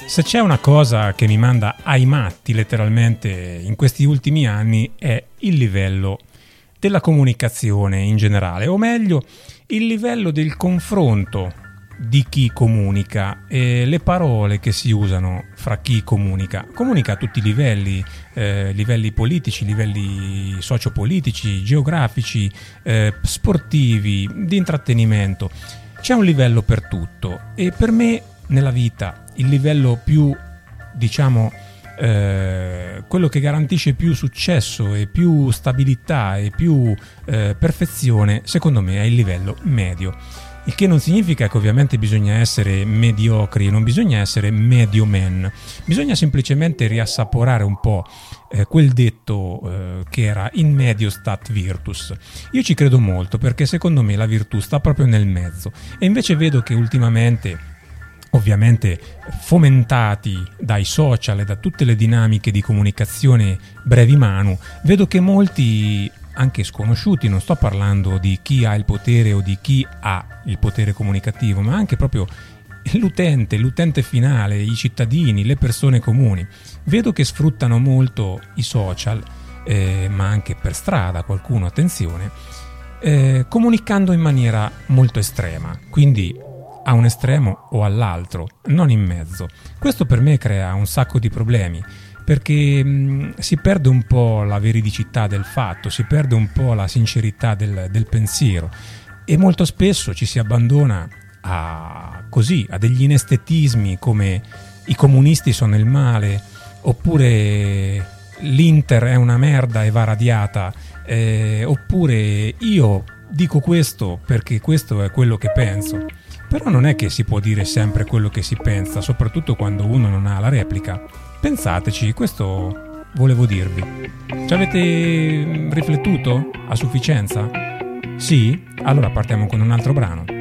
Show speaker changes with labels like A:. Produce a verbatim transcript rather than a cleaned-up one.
A: Se c'è una cosa che mi manda ai matti letteralmente in questi ultimi anni è il livello della comunicazione in generale, o meglio il livello del confronto di chi comunica e le parole che si usano fra chi comunica. Comunica a tutti i livelli, eh, livelli politici, livelli sociopolitici, geografici, eh, sportivi, di intrattenimento. C'è un livello per tutto e per me nella vita il livello più, diciamo, eh, quello che garantisce più successo e più stabilità e più eh, perfezione, secondo me è il livello medio. Il che non significa che ovviamente bisogna essere mediocri, non bisogna essere medio men, bisogna semplicemente riassaporare un po' eh, quel detto eh, che era in medio stat virtus. Io ci credo molto perché secondo me la virtù sta proprio nel mezzo e invece vedo che ultimamente, ovviamente fomentati dai social e da tutte le dinamiche di comunicazione brevi manu, vedo che molti, anche sconosciuti, non sto parlando di chi ha il potere o di chi ha il potere comunicativo, ma anche proprio l'utente, l'utente finale, i cittadini, le persone comuni, vedo che sfruttano molto i social, eh, ma anche per strada qualcuno, attenzione, eh, comunicando in maniera molto estrema, quindi a un estremo o all'altro, non in mezzo. Questo per me crea un sacco di problemi, perché mh, si perde un po' la veridicità del fatto, si perde un po' la sincerità del, del pensiero e molto spesso ci si abbandona a così, a degli inestetismi come i comunisti sono il male, oppure l'Inter è una merda e va radiata, eh, oppure io dico questo perché questo è quello che penso. Però non è che si può dire sempre quello che si pensa, soprattutto quando uno non ha la replica. Pensateci, questo volevo dirvi. Ci avete riflettuto a sufficienza? Sì? Allora partiamo con un altro brano.